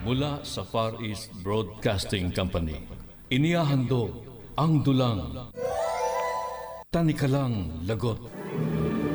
mula sa Far East Broadcasting Company. Inihahandog ang dulang Tanikalang Lagot.